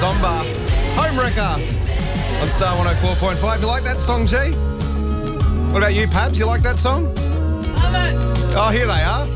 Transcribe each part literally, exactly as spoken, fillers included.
Somber, Homewrecker on Star one oh four point five. You like that song, G? What about you, Pabs? You like that song? Love it. Oh, here they are.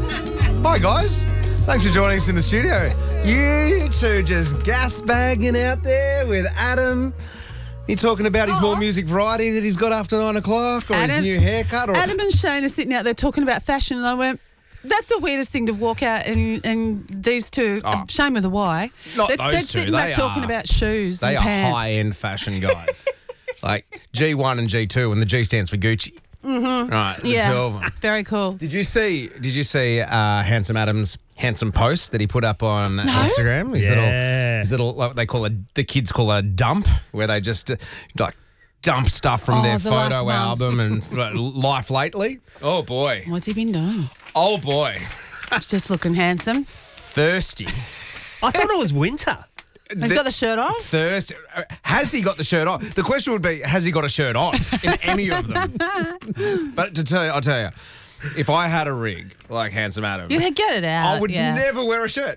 Hi, guys. Thanks for joining us in the studio. You two just gas bagging out there with Adam. You talking about his Oh. more music variety that he's got after nine o'clock, or his Adam- new haircut, or Adam and Shane are sitting out there talking about fashion, and I went, that's the weirdest thing to walk out and, and these two, Oh. Shane with a Y, Not they're, those they're two, sitting they back talking are- about shoes they and are pants. high-end fashion guys. Like G one and G two, and the G stands for Gucci. Mm-hmm. Right, the Yeah, two of them. very cool. Did you see? Did you see uh, Handsome Adam's handsome post that he put up on Instagram? His Yeah. little, his little, what they call a, the kids call a dump, where they just uh, like dump stuff from Oh, their the last photo month. album and like, life lately. Oh boy, What's he been doing? oh boy, He's just looking handsome. thirsty. I thought it was winter. He's got the shirt off. Thirsty. Uh, Has he got the shirt on? The question would be, has he got a shirt on in any of them? But to tell you, I'll tell you, if I had a rig like Handsome Adam, You'd get it out. I would yeah. never wear a shirt.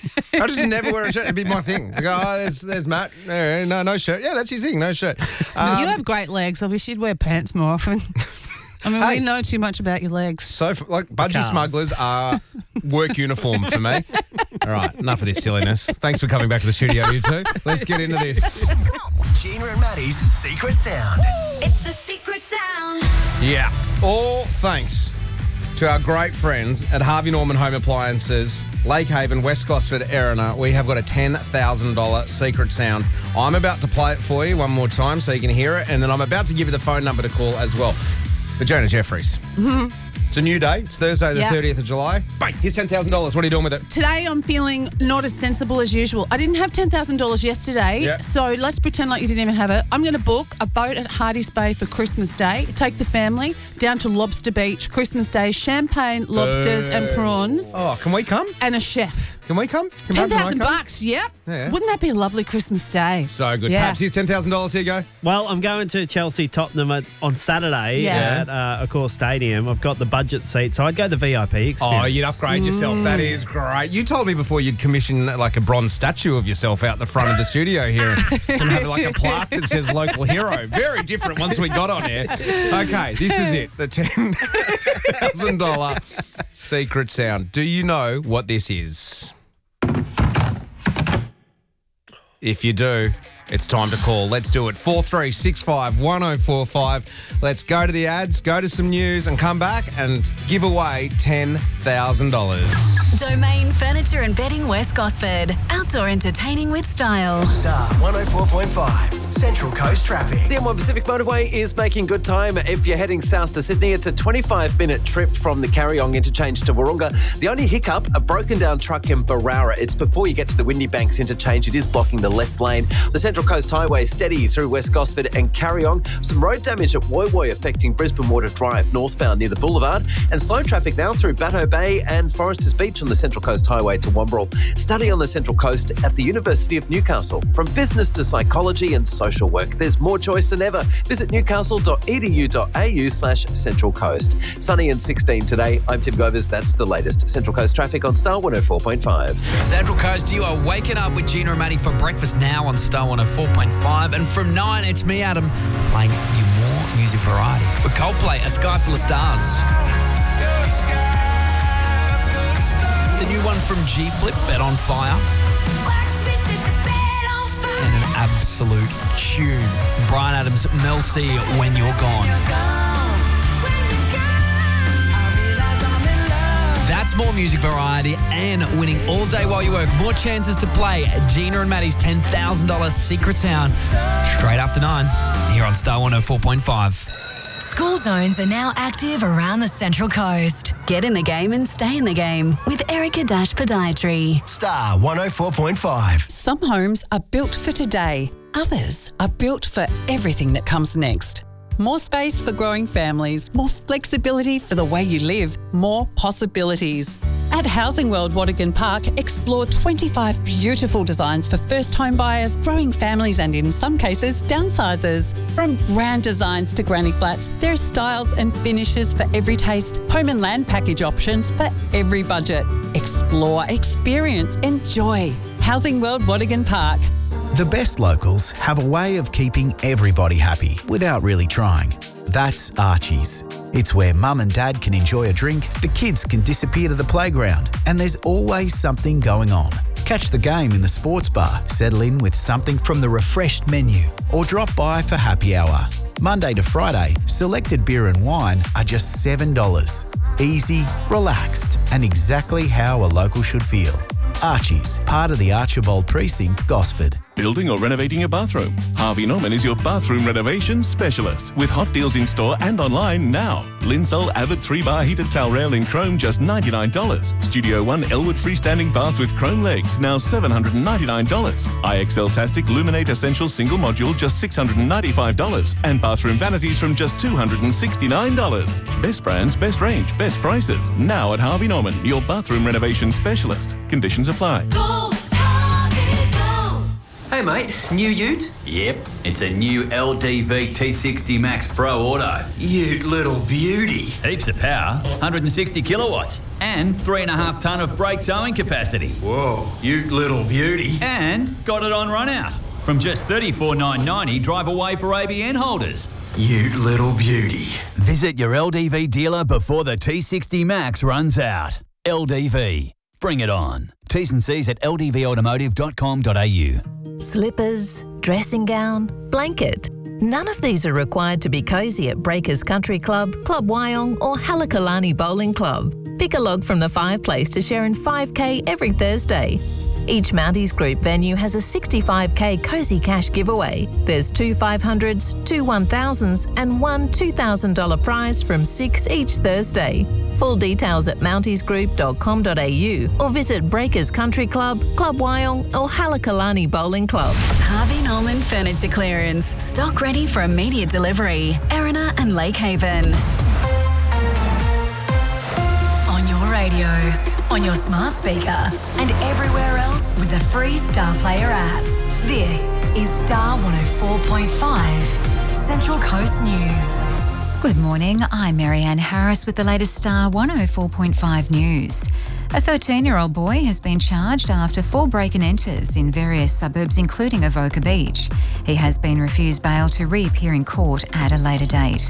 I just never wear a shirt. It'd be my thing. I go, oh, there's, there's Matt. No, no, no shirt. Yeah, that's his thing. No shirt. Um, you have great legs. I wish you'd wear pants more often. I mean, Hey. we know too much about your legs. so, f- like, budgie Cars. smugglers are work uniform for me. All right, enough of this silliness. Thanks for coming back to the studio, you two. Let's get into this. Gina and Maddie's Secret Sound. It's the secret sound. Yeah. All thanks to our great friends at Harvey Norman Home Appliances, Lake Haven, West Gosford, Erina. We have got a ten thousand dollars secret sound. I'm about to play it for you one more time so you can hear it, and then I'm about to give you the phone number to call as well. For Jonah Jeffries. Mm-hmm. It's a new day. It's Thursday the Yeah. thirtieth of July. Bang, here's ten thousand dollars. What are you doing with it? Today I'm feeling not as sensible as usual. I didn't have ten thousand dollars yesterday, Yeah. so let's pretend like you didn't even have it. I'm going to book a boat at Hardy's Bay for Christmas Day, take the family down to Lobster Beach, Christmas Day, champagne, lobsters and prawns, Oh, can we come? and a chef. Can we come? Can ten Babs and I thousand come? bucks, yep. Yeah. Wouldn't that be a lovely Christmas day? So good. Yeah. Perhaps here's ten thousand dollars. Here you go. Well, I'm going to Chelsea Tottenham at, on Saturday Yeah. at uh, Accor Stadium. I've got the budget seat, so I'd go the V I P experience. Oh, you'd upgrade yourself. That is great. You told me before you'd commission like a bronze statue of yourself out the front of the studio here and have like a plaque that says local hero. Very different once we got on here. Okay, this is it. The ten thousand dollars secret sound. Do you know what this is? If you do, it's time to call. Let's do it. four three six five, one oh four five. Let's go to the ads, go to some news and come back and give away ten thousand dollars. Domain Furniture and Bedding West Gosford. Outdoor entertaining with style. Star one oh four point five. Central Coast Traffic. The M one Pacific Motorway is making good time. If you're heading south to Sydney, it's a twenty-five minute trip from the Carryong interchange to Wahroonga. The only hiccup, a broken down truck in Barara. It's before you get to the Windy Banks interchange. It is blocking the left lane. The Central Coast Highway steady through West Gosford and Carryong. Some road damage at Woy Woy affecting Brisbane Water Drive northbound near the Boulevard. And slow traffic now through Batteau Bay and Foresters Beach on the Central Coast Highway to Wombrel. Study on the Central Coast at the University of Newcastle. From business to psychology and social work, there's more choice than ever. Visit newcastle.edu.au slash Central Coast. Sunny and sixteen today. I'm Tim Govers. That's the latest. Central Coast traffic on Star one oh four point five. Central Coast, you are waking up with Gina and Maddie for breakfast now on Star one oh four point five. And from nine, it's me, Adam, playing you more music variety. With Coldplay, A Sky Full of Stars. The new one from G Flip, Bet on Fire. And an absolute tune from Brian Adams, Mel C, When You're Gone. That's more music variety and winning all day while you work. More chances to play Gina and Maddie's ten thousand dollars secret sound straight after nine here on Star one oh four point five. School zones are now active around the Central Coast. Get in the game and stay in the game with Erica Dash Podiatry. Star one oh four point five. Some homes are built for today. Others are built for everything that comes next. More space for growing families, more flexibility for the way you live, more possibilities. At Housing World Watergan Park, explore twenty-five beautiful designs for first home buyers, growing families and in some cases, downsizers. From grand designs to granny flats, there are styles and finishes for every taste, home and land package options for every budget. Explore, experience, enjoy. Housing World Watergan Park. The best locals have a way of keeping everybody happy without really trying. That's Archie's. It's where mum and dad can enjoy a drink, the kids can disappear to the playground, and there's always something going on. Catch the game in the sports bar, settle in with something from the refreshed menu, or drop by for happy hour. Monday to Friday, selected beer and wine are just seven dollars. Easy, relaxed, and exactly how a local should feel. Archie's, part of the Archibald Precinct, Gosford. Building or renovating a bathroom? Harvey Norman is your bathroom renovation specialist with hot deals in store and online now. Linsol Avid three bar heated towel rail in chrome just ninety-nine dollars. Studio One Elwood freestanding bath with chrome legs now seven hundred ninety-nine dollars. I X L Tastic Luminate Essential single module just six hundred ninety-five dollars. And bathroom vanities from just two hundred sixty-nine dollars. Best brands, best range, best prices. Now at Harvey Norman, your bathroom renovation specialist. Conditions apply. Go, Harvey, go. Hey mate, new ute? Yep, it's a new L D V T sixty Max Pro Auto. Ute little beauty. Heaps of power, one hundred sixty kilowatts, and three and a half tonne of brake towing capacity. Whoa, ute little beauty. And got it on run out. From just thirty-four thousand nine hundred ninety dollars drive away for A B N holders. Ute little beauty. Visit your L D V dealer before the T sixty Max runs out. L D V. Bring it on. T's and C's at l d v automotive dot com dot a u. Slippers, dressing gown, blanket. None of these are required to be cosy at Breakers Country Club, Club Wyong or Halakalani Bowling Club. Pick a log from the fireplace to share in five K every Thursday. Each Mounties Group venue has a sixty-five K Cozy Cash giveaway. There's two five hundreds, two one thousands and one two thousand dollars prize from six each Thursday. Full details at mounties group dot com dot a u or visit Breakers Country Club, Club Wyong or Halakalani Bowling Club. Harvey Norman Furniture Clearance. Stock ready for immediate delivery. Erina and Lake Haven. On your radio, on your smart speaker, and everywhere else with the free Star Player app. This is Star one oh four point five, Central Coast News. Good morning, I'm Marianne Harris with the latest Star one oh four point five news. A thirteen-year-old boy has been charged after four break-and-enters in various suburbs, including Avoca Beach. He has been refused bail to reappear in court at a later date.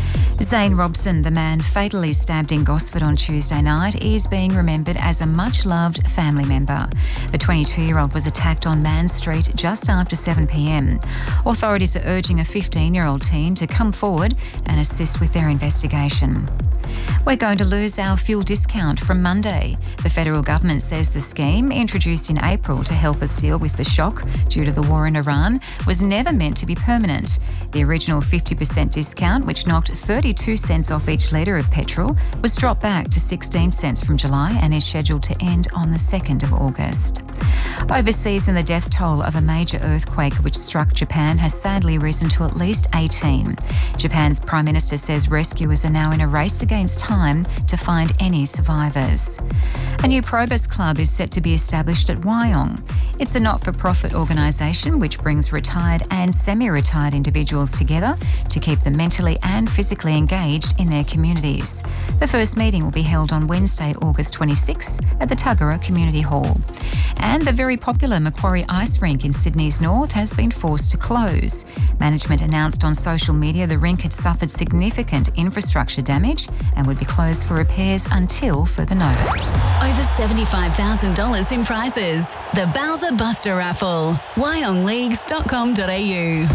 Zane Robson, the man fatally stabbed in Gosford on Tuesday night, is being remembered as a much-loved family member. The twenty-two-year-old was attacked on Mann Street just after seven p m. Authorities are urging a fifteen-year-old teen to come forward and assist with their investigation. We're going to lose our fuel discount from Monday. The federal government says the scheme, introduced in April to help us deal with the shock due to the war in Iran, was never meant to be permanent. The original fifty percent discount, which knocked thirty-two cents off each litre of petrol, was dropped back to sixteen cents from July and is scheduled to end on the second of August. Overseas, in the death toll of a major earthquake which struck Japan has sadly risen to at least eighteen. Japan's Prime Minister says rescuers are now in a race against time to find any survivors. A new Probus Club is set to be established at Wyong. It's a not-for-profit organisation which brings retired and semi-retired individuals together to keep them mentally and physically engaged in their communities. The first meeting will be held on Wednesday, August twenty-sixth at the Tuggera Community Hall. And the very popular Macquarie Ice Rink in Sydney's north has been forced to close. Management announced on social media the rink had suffered significant infrastructure damage and would be closed for repairs until further notice. Over seventy-five thousand dollars in prizes. The Bowser Buster Raffle. wyong leagues dot com dot a u.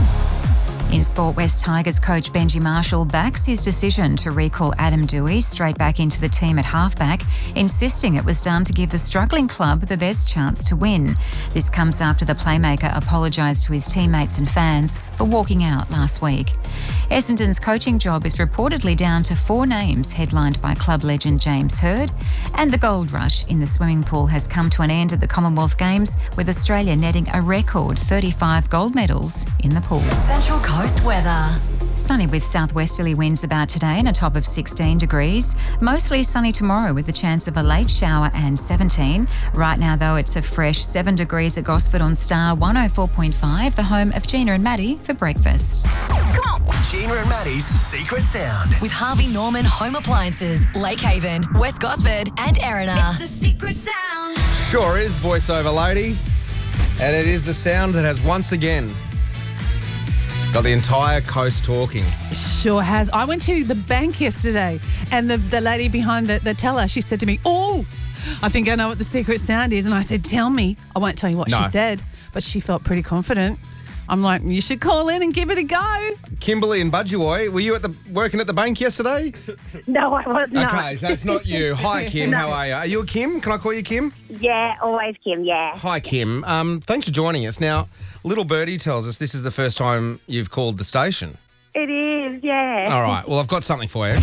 In sport, West Tigers coach Benji Marshall backs his decision to recall Adam Dewey straight back into the team at halfback, insisting it was done to give the struggling club the best chance to win. This comes after the playmaker apologised to his teammates and fans for walking out last week. Essendon's coaching job is reportedly down to four names, headlined by club legend James Hird, and the gold rush in the swimming pool has come to an end at the Commonwealth Games, with Australia netting a record thirty-five gold medals in the pool. Central Coast weather. Sunny with southwesterly winds about today and a top of sixteen degrees. Mostly sunny tomorrow with the chance of a late shower and seventeen. Right now, though, it's a fresh seven degrees at Gosford on Star one oh four point five, the home of Gina and Maddie for breakfast. Come on! Gina and Maddie's Secret Sound. With Harvey Norman Home Appliances, Lake Haven, West Gosford and Erina. It's the Secret Sound. Sure is, voiceover lady. And it is the sound that has once again got the entire coast talking. Sure has. I went to the bank yesterday and the, the lady behind the, the teller, she said to me, oh, I think I know what the secret sound is. And I said, tell me. I won't tell you what No. she said, but she felt pretty confident. I'm like, you should call in and give it a go. Kimberly and Budgewoi, were you at the working at the bank yesterday? No, I was not. Okay, so that's not you. Hi, Kim. No. How are you? Are you a Kim? Can I call you Kim? Yeah, always Kim, yeah. Hi, Kim. Um, thanks for joining us. Now, little birdie tells us this is the first time you've called the station. It is, yeah. All right. Well, I've got something for you.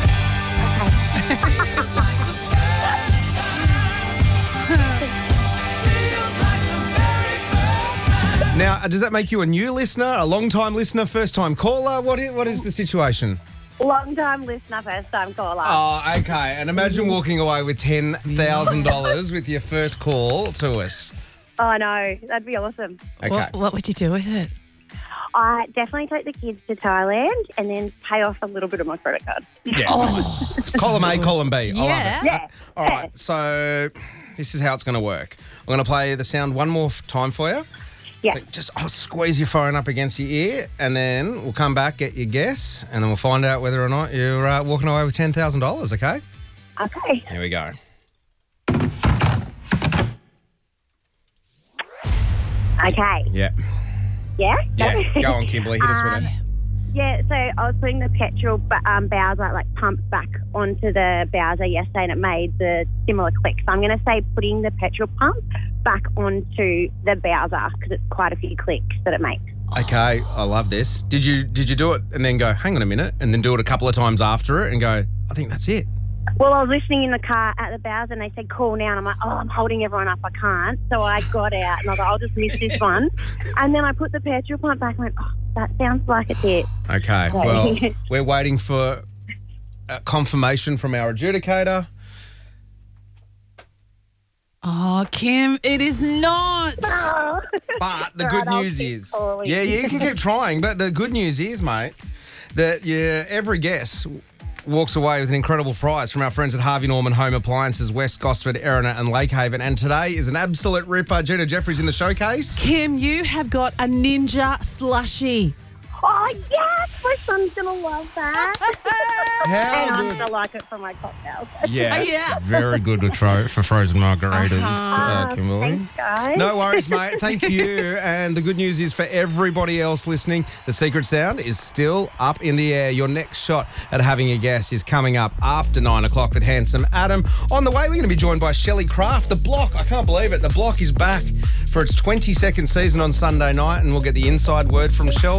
Now, uh, does that make you a new listener, a long-time listener, first-time caller? What is, what is the situation? Long time listener, first time caller. Oh, okay. And imagine walking away with ten thousand dollars with your first call to us. Oh, no, that'd be awesome. Okay. What, what would you do with it? I definitely take the kids to Thailand and then pay off a little bit of my credit card. Yeah, nice. Column A, column B. I love Yeah. it. Yeah. Uh, all right, so this is how it's going to work. I'm going to play the sound one more f- time for you. Yeah. So just I'll squeeze your phone up against your ear, and then we'll come back, get your guess, and then we'll find out whether or not you're uh, walking away with ten thousand dollars, okay? Okay. Here we go. Okay. Yeah. Yeah? Yeah. Go on, Kimberly. Hit us with Um, it. Yeah, so I was putting the petrol ba- um, Bowser, like pump back onto the Bowser yesterday and it made the similar click. So I'm going to say putting the petrol pump back onto the Bowser because it's quite a few clicks that it makes. Okay, I love this. Did you did you do it and then go, hang on a minute, and then do it a couple of times after it and go, I think that's it? Well, I was listening in the car at the Bowser and they said call now and I'm like, oh, I'm holding everyone up, I can't. So I got out and I was like, I'll just miss this one. And then I put the petrol pump back and went, oh, that sounds like it's it. Okay, Okay. well, we're waiting for uh, confirmation from our adjudicator. Oh, Kim, it is not. But the All good right, I'll news keep is, calling. yeah, you can keep trying, but the good news is, mate, that yeah, every guess walks away with an incredible prize from our friends at Harvey Norman Home Appliances, West Gosford, Erina and Lakehaven. And today is an absolute ripper. Gina Jeffries in the showcase. Kim, you have got a ninja slushie. Oh, yes, my son's going to love that. How and I'm good. going to like it for my cocktails. Yeah, very good to try for frozen margaritas, uh, Kimberly. Thanks, guys. No worries, mate. Thank you. And the good news is for everybody else listening, the secret sound is still up in the air. Your next shot at having a guess is coming up after nine o'clock with Handsome Adam. On the way, we're going to be joined by Shelley Craft. The Block, I can't believe it. The Block is back for its twenty-second season on Sunday night, and we'll get the inside word from Shell